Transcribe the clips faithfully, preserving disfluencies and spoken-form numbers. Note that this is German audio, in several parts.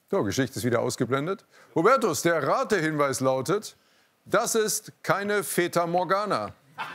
So, Geschichte ist wieder ausgeblendet. Hubertus, der Ratehinweis lautet, das ist keine Fata Morgana.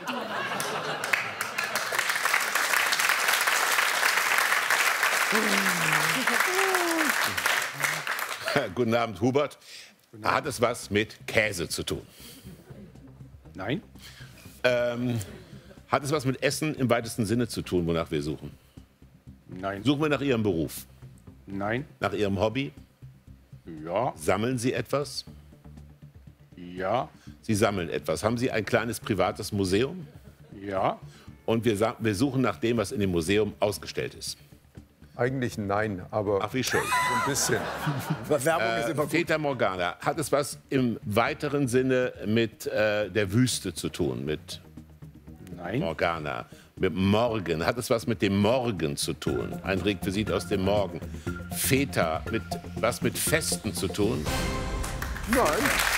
Guten Abend, Hubert. Guten Abend. Hat es was mit Käse zu tun? Nein. Ähm, hat es was mit Essen im weitesten Sinne zu tun, wonach wir suchen? Nein. Suchen wir nach Ihrem Beruf? Nein. Nach Ihrem Hobby? Ja. Sammeln Sie etwas? Ja. Sie sammeln etwas. Haben Sie ein kleines privates Museum? Ja. Und wir, wir suchen nach dem, was in dem Museum ausgestellt ist. Eigentlich nein, aber Ach, wie schön. so ein bisschen. Werbung ist immer Äh, gut. Fata Morgana. Hat es was im weiteren Sinne mit äh, der Wüste zu tun? Mit Nein. Morgana. Mit Morgen. Hat es was mit dem Morgen zu tun? Ein Requisit aus dem Morgen. Feta. Mit, was mit Festen zu tun? Nein.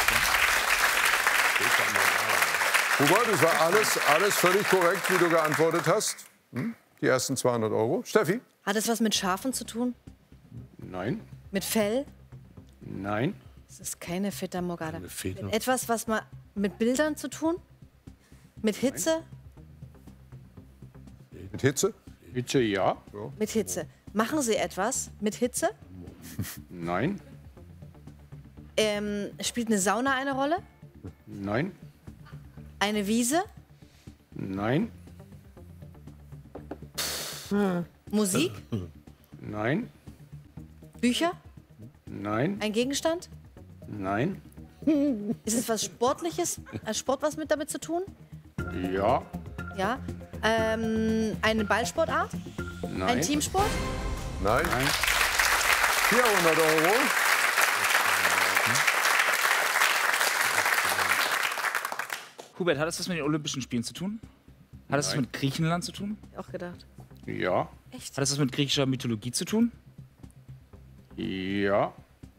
Hubert, es war alles, alles völlig korrekt, wie du geantwortet hast. Hm? Die ersten zweihundert Euro. Steffi? Hat es was mit Schafen zu tun? Nein. Mit Fell? Nein. Das ist keine Fata Morgana. Eine Feta. Mit etwas, was mal mit Bildern zu tun? Mit Hitze? Mit Hitze? Bitte ja. Mit Hitze. Machen Sie etwas mit Hitze? Nein. Ähm, spielt eine Sauna eine Rolle? Nein. Eine Wiese? Nein. Musik? Nein. Bücher? Nein. Ein Gegenstand? Nein. Ist es was Sportliches? Hat Sport was mit damit zu tun? Ja. Ja. Ähm, eine Ballsportart? Nein. Ein Teamsport? Nein. Nein. vierhundert Euro. Hubert, hat das was mit den Olympischen Spielen zu tun? Hat das was Nein. mit Griechenland zu tun? Auch gedacht. Ja. Echt? Hat das was mit griechischer Mythologie zu tun? Ja.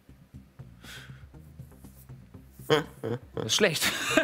Das ist schlecht.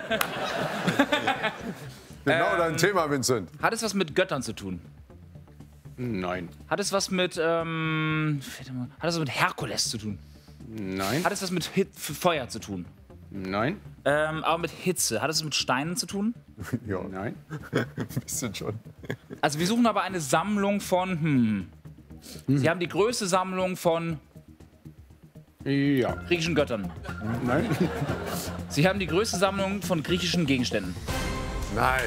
Genau dein Thema, Vincent. Hat es was mit Göttern zu tun? Nein. Hat es was mit, ähm, hat es was mit Herkules zu tun? Nein. Hat es was mit Hit Feuer zu tun? Nein. Ähm, aber mit Hitze. Hat es mit Steinen zu tun? Ja, Nein. ein bisschen schon. Also wir suchen aber eine Sammlung von, hm. Sie haben die größte Sammlung von Ja. griechischen Göttern. Nein. Sie haben die größte Sammlung von griechischen Gegenständen. Nein.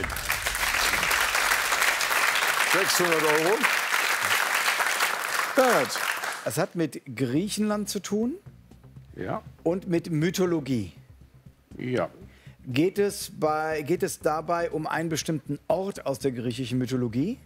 sechshundert Euro. Bernhard. Es hat mit Griechenland zu tun Ja. und mit Mythologie. Ja. Geht es, bei, geht es dabei um einen bestimmten Ort aus der griechischen Mythologie?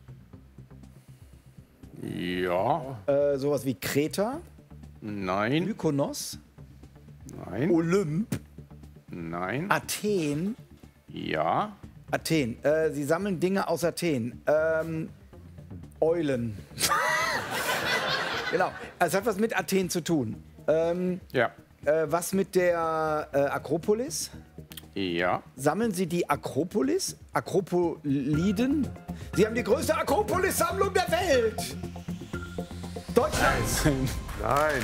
Ja. Äh, sowas wie Kreta, Nein. Mykonos, Nein. Olymp, Nein. Athen. Ja. Athen. Äh, Sie sammeln Dinge aus Athen. Ähm, Eulen. Genau. Es hat was mit Athen zu tun. Ähm, Ja. äh, was mit der äh, Akropolis? Ja. Sammeln Sie die Akropolis? Akropoliden? Sie haben die größte Akropolis-Sammlung der Welt! Deutschlands! Nein.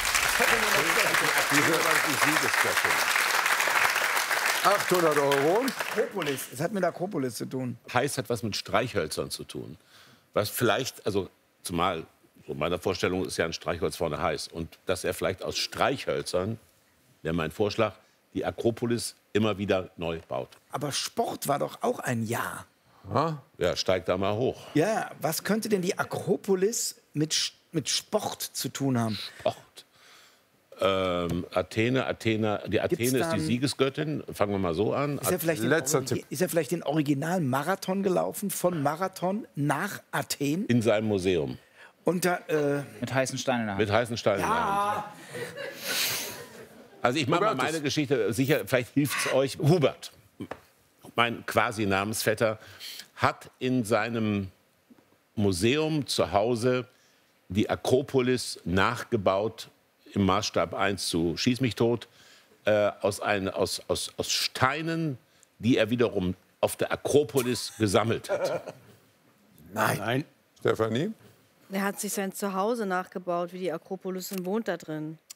achthundert Euro. Akropolis. Es hat mit Akropolis zu tun. Heiß hat was mit Streichhölzern zu tun. Was vielleicht, also zumal, so meiner Vorstellung ist ja ein Streichholz vorne heiß. Und dass er vielleicht aus Streichhölzern, wäre mein Vorschlag, die Akropolis immer wieder neu baut. Aber Sport war doch auch ein Ja. Ja, steigt da mal hoch. Ja, was könnte denn die Akropolis mit, Sch- mit Sport zu tun haben? Sport. Ähm, Athene, Athena, die Athene ist die dann- Siegesgöttin. Fangen wir mal so an. Ist er vielleicht den, Letzter Origi- Tipp. ist er vielleicht den originalen Marathon gelaufen, von Marathon nach Athen? In seinem Museum. Und da, äh, Mit heißen Steinen in der Hand. Mit heißen Steinen in der Hand. Also ich mache mal Hubertus. meine Geschichte, sicher, vielleicht hilft es euch. Hubert, mein quasi Namensvetter, hat in seinem Museum zu Hause die Akropolis nachgebaut, im Maßstab eins zu Schieß mich tot, äh, aus, ein, aus, aus, aus Steinen, die er wiederum auf der Akropolis gesammelt hat. nein. Nein. Stefanie. Er hat sich sein Zuhause nachgebaut, wie die Akropolis, und wohnt da drin.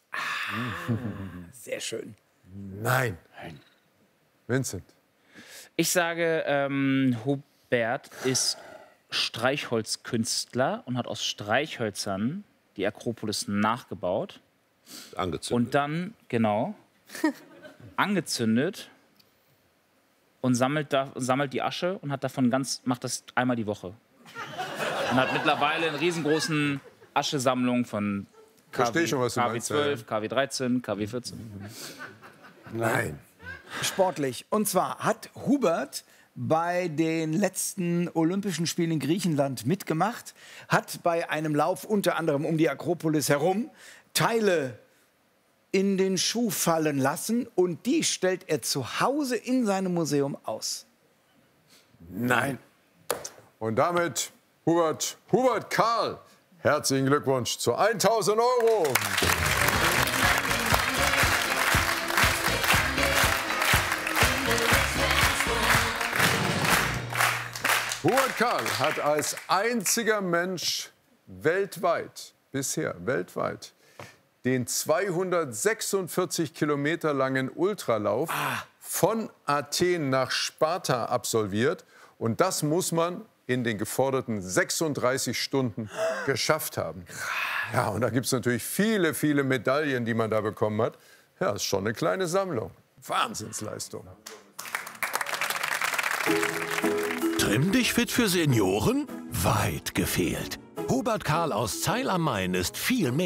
Sehr schön. Nein. Vincent. Ich sage, ähm, Hubert ist Streichholzkünstler und hat aus Streichhölzern die Akropolis nachgebaut. Angezündet. Und dann, genau, angezündet und sammelt, da, sammelt die Asche und hat davon ganz, macht das einmal die Woche. Und hat mittlerweile eine riesengroßen Aschesammlung von Versteh schon, was du K W meinst, zwölf, ja. K W dreizehn, K W vierzehn. Nein. Sportlich. Und zwar hat Hubert bei den letzten Olympischen Spielen in Griechenland mitgemacht, hat bei einem Lauf unter anderem um die Akropolis herum Teile in den Schuh fallen lassen und die stellt er zu Hause in seinem Museum aus. Nein. Und damit Hubert, Hubert Karl, herzlichen Glückwunsch zu tausend Euro. Hubert Karl hat als einziger Mensch weltweit, bisher weltweit, den zweihundertsechsundvierzig Kilometer langen Ultralauf ah. von Athen nach Sparta absolviert. Und das muss man in den geforderten sechsunddreißig Stunden geschafft haben. Ja, und da gibt es natürlich viele, viele Medaillen, die man da bekommen hat. Ja, ist schon eine kleine Sammlung. Wahnsinnsleistung. Trimm dich fit für Senioren? Weit gefehlt. Hubert Karl aus Zeil am Main ist viel mehr.